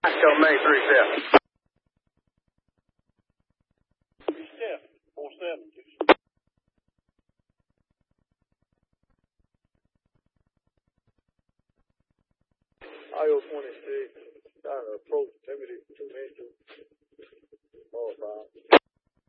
Go May 37. 47. IO 26, trying to approach Timothy 2 minutes. 4 5.